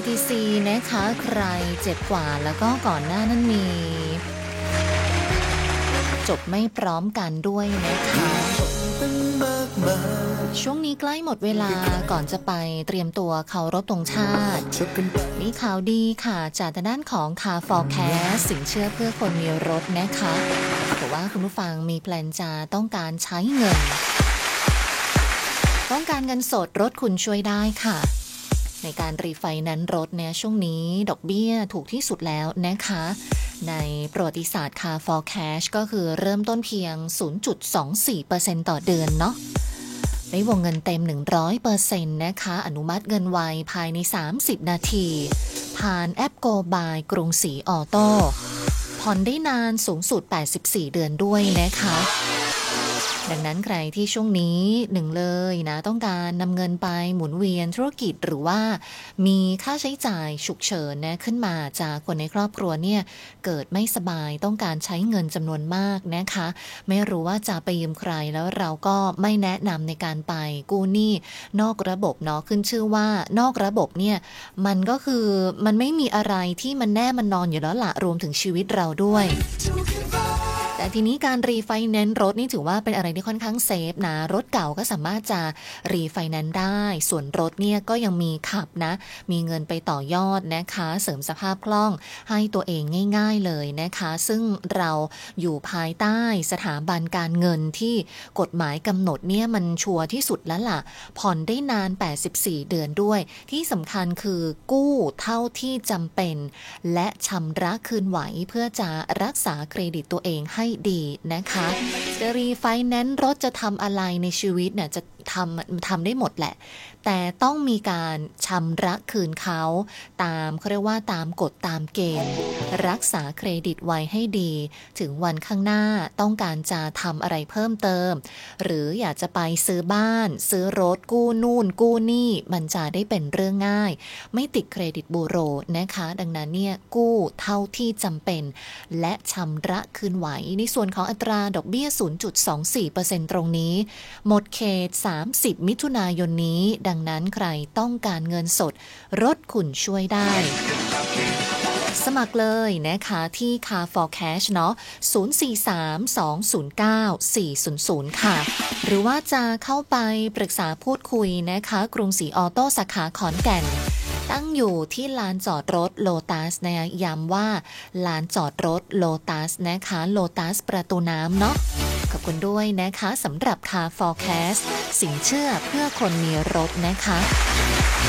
BTC นะคะใครเจ็บกว่าแล้วก็ก่อนหน้านั้นมีจบไม่พร้อมกันด้วยนะคะช่วงนี้ใกล้หมดเวลาก่อนจะไปเตรียมตัวเคารพธงชาติมีข่าวดีค่ะจากด้านของ Car Forecast สินเชื่อเพื่อคนมีรถนะคะแต่ว่าคุณผู้ฟังมีแพลนจะต้องการใช้เงินต้องการเงินสดรถคุณช่วยได้ค่ะในการรีไฟแนนซ์รถเนี่ยช่วงนี้ดอกเบี้ยถูกที่สุดแล้วนะคะในประวัติศาสตร์ Car Forecast ก็คือเริ่มต้นเพียง 0.24% ต่อเดือนเนาะได้วงเงินเต็ม 100% นะคะอนุมัติเงินไวภายใน30นาทีผ่านแอป Go by กรุงศรีออโต้ผ่อนได้นานสูงสุด84เดือนด้วยนะคะดังนั้นใครที่ช่วงนี้หนึ่งเลยนะต้องการนำเงินไปหมุนเวียนธุรกิจหรือว่ามีค่าใช้จ่ายฉุกเฉินนะขึ้นมาจากคนในครอบครัวเนี่ยเกิดไม่สบายต้องการใช้เงินจำนวนมากนะคะไม่รู้ว่าจะไปยืมใครแล้วเราก็ไม่แนะนำในการไปกู้หนี้นอกระบบเนาะขึ้นชื่อว่านอกระบบเนี่ยมันก็คือมันไม่มีอะไรที่มันแน่มันนอนอยู่แล้วล่ะรวมถึงชีวิตเราด้วยแต่ทีนี้การรีไฟแนนซ์รถนี่ถือว่าเป็นอะไรที่ค่อนข้างเซฟนะรถเก่าก็สามารถจะรีไฟแนนซ์ได้ส่วนรถเนี่ยก็ยังมีขับนะมีเงินไปต่อยอดนะคะเสริมสภาพคล่องให้ตัวเองง่ายๆเลยนะคะซึ่งเราอยู่ภายใต้สถาบันการเงินที่กฎหมายกำหนดเนี่ยมันชัวร์ที่สุดแล้วล่ะผ่อนได้นาน84เดือนด้วยที่สำคัญคือกู้เท่าที่จำเป็นและชำระคืนไหวเพื่อจะรักษาเครดิตตัวเองให้ดีนะคะจะรีไฟแนนซ์รถจะทำอะไรในชีวิตเนี่ยจะทำได้หมดแหละแต่ต้องมีการชำระคืนเขาตามเขาเรียกว่าตามกฎตามเกณฑ์รักษาเครดิตไว้ให้ดีถึงวันข้างหน้าต้องการจะทำอะไรเพิ่มเติมหรืออยากจะไปซื้อบ้านซื้อรถกู้นู่นกู้นี่มันจะได้เป็นเรื่องง่ายไม่ติดเครดิตบูโรนะคะดังนั้นเนี่ยกู้เท่าที่จำเป็นและชำระคืนไหวในส่วนของอัตราดอกเบี้ย 0.24% ตรงนี้หมดเขต30มิถุนายนนี้ดังนั้นใครต้องการเงินสดรถคุณช่วยได้สมัครเลยนะคะที่ Car Forecast เนาะ 043-209-400 ค่ะหรือว่าจะเข้าไปปรึกษาพูดคุยนะคะกรุงศรีออโต้สาขาขอนแก่นตั้งอยู่ที่ลานจอดรถโลตัสนะย้ำว่าลานจอดรถโลตัสนะคะโลตัสประตูน้ำเนาะขอบคุณด้วยนะคะสำหรับ Car Forecast สินเชื่อเพื่อคนมีรถนะคะ